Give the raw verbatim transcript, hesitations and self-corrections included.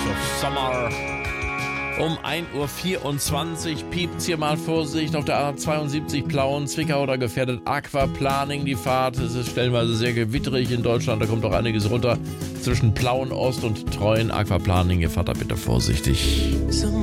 of Summer. Um ein Uhr vierundzwanzig piept's hier mal Vorsicht auf der A zweiundsiebzig Plauen, Zwickau, da gefährdet Aquaplaning die Fahrt. Es ist stellenweise sehr gewitterig in Deutschland, da kommt auch einiges runter zwischen Plauen Ost und Treuen. Aquaplaning, ihr fahrt da bitte vorsichtig.